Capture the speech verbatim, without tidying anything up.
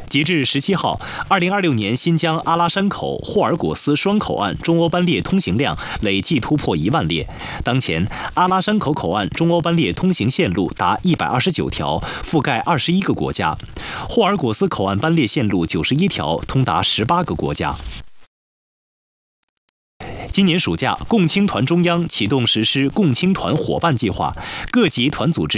截至十七号，二零二六年新疆阿拉山口霍尔果斯双口岸中欧班列通行量累计突破一万列。当前，阿拉山口口岸中欧班列通行线路达一百二十九条，覆盖二十一个国家；霍尔果斯口岸班列线路九十一条，通达十八个国家。今年暑假，共青团中央启动实施共青团伙伴计划，各级团组织